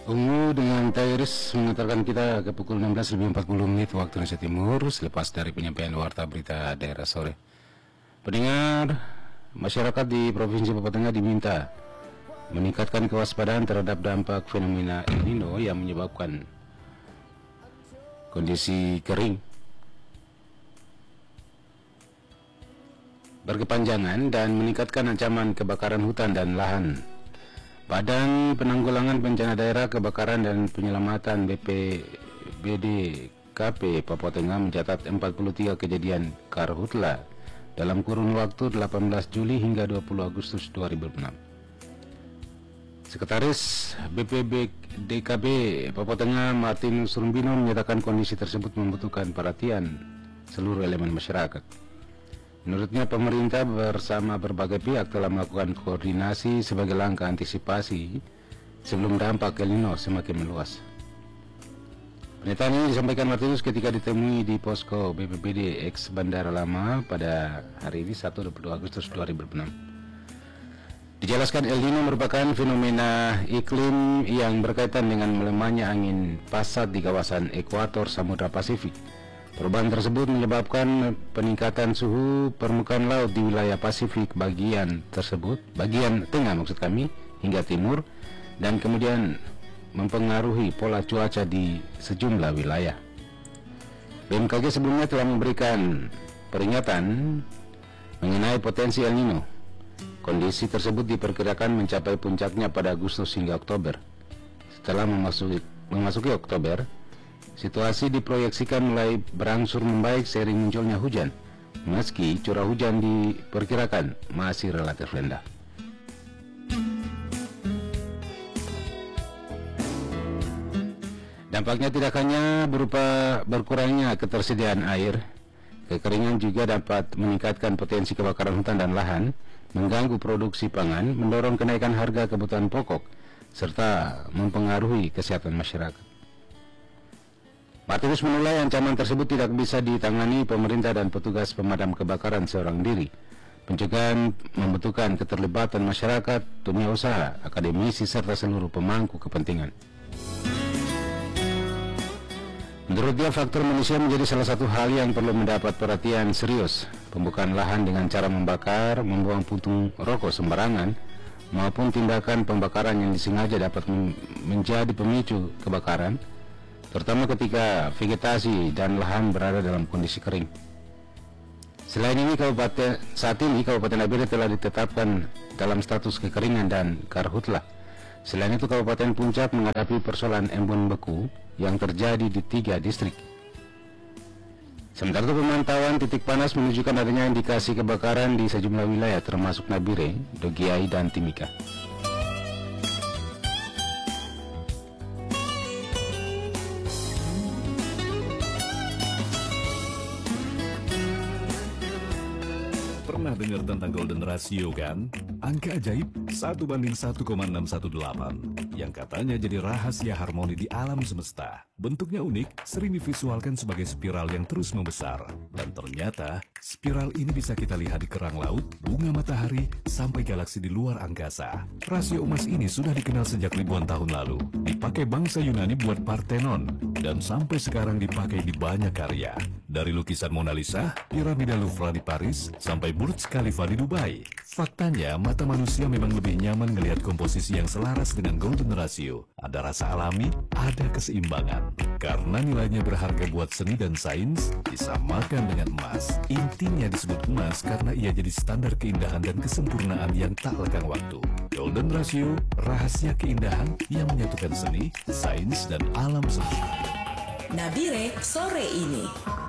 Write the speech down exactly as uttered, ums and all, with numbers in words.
Ungu dengan Tairis mengantarkan kita ke pukul enam belas lebih empat puluh menit waktu Indonesia Timur selepas dari penyampaian warta berita daerah sore. Pendengar, masyarakat di Provinsi Papua Tengah diminta meningkatkan kewaspadaan terhadap dampak fenomena El Nino yang menyebabkan kondisi kering berkepanjangan dan meningkatkan ancaman kebakaran hutan dan lahan. Badan Penanggulangan Bencana Daerah Kebakaran dan Penyelamatan B P B D K P Papua Tengah mencatat empat puluh tiga kejadian karhutla dalam kurun waktu delapan belas Juli hingga dua puluh Agustus dua ribu enam. Sekretaris B P B D K B Papua Tengah Martin Surumbino menyatakan kondisi tersebut membutuhkan perhatian seluruh elemen masyarakat. Menurutnya, pemerintah bersama berbagai pihak telah melakukan koordinasi sebagai langkah antisipasi sebelum dampak El Nino semakin meluas. Pernyataan ini disampaikan Martinus ketika ditemui di posko B P B D X Bandara Lama pada hari ini Sabtu dua puluh dua Agustus dua ribu enam. Dijelaskan El Nino merupakan fenomena iklim yang berkaitan dengan melemahnya angin pasat di kawasan ekuator Samudra Pasifik. Perubahan tersebut menyebabkan peningkatan suhu permukaan laut di wilayah Pasifik bagian tersebut, bagian tengah maksud kami, hingga timur, dan kemudian mempengaruhi pola cuaca di sejumlah wilayah. B M K G sebelumnya telah memberikan peringatan mengenai potensi El Nino. Kondisi tersebut diperkirakan mencapai puncaknya pada Agustus hingga Oktober. Setelah memasuki, memasuki Oktober, situasi diproyeksikan mulai berangsur membaik seiring munculnya hujan, meski curah hujan diperkirakan masih relatif rendah. Dampaknya tidak hanya berupa berkurangnya ketersediaan air, kekeringan juga dapat meningkatkan potensi kebakaran hutan dan lahan, mengganggu produksi pangan, mendorong kenaikan harga kebutuhan pokok, serta mempengaruhi kesehatan masyarakat. Martinus menilai ancaman tersebut tidak bisa ditangani pemerintah dan petugas pemadam kebakaran seorang diri. Pencegahan membutuhkan keterlibatan masyarakat, dunia usaha, akademisi, serta seluruh pemangku kepentingan. Menurut dia, faktor manusia menjadi salah satu hal yang perlu mendapat perhatian serius. Pembukaan lahan dengan cara membakar, membuang puntung rokok sembarangan, maupun tindakan pembakaran yang disengaja dapat menjadi pemicu kebakaran, terutama ketika vegetasi dan lahan berada dalam kondisi kering. Selain ini, kabupaten saat ini Kabupaten Nabire telah ditetapkan dalam status kekeringan dan karhutla. Selain itu, Kabupaten Puncak menghadapi persoalan embun beku yang terjadi di tiga distrik. Sementara itu, pemantauan titik panas menunjukkan adanya indikasi kebakaran di sejumlah wilayah termasuk Nabire, Dogiai, dan Timika. Pernah dengar tentang golden ratio kan? Angka ajaib satu banding satu koma enam satu delapan yang katanya jadi rahasia harmoni di alam semesta. Bentuknya unik, sering divisualkan sebagai spiral yang terus membesar. Dan ternyata, spiral ini bisa kita lihat di kerang laut, bunga matahari, sampai galaksi di luar angkasa. Rasio emas ini sudah dikenal sejak ribuan tahun lalu. Dipakai bangsa Yunani buat Parthenon, dan sampai sekarang dipakai di banyak karya. Dari lukisan Mona Lisa, piramida Louvre di Paris, sampai Burj Khalifa di Dubai. Faktanya, mata manusia memang lebih nyaman melihat komposisi yang selaras dengan golden ratio. Ada rasa alami, ada keseimbangan. Karena nilainya berharga buat seni dan sains, disamakan dengan emas. Intinya disebut emas karena ia jadi standar keindahan dan kesempurnaan yang tak lekang waktu. Golden ratio, rahasia keindahan yang menyatukan seni, sains, dan alam semesta. Nabire sore ini.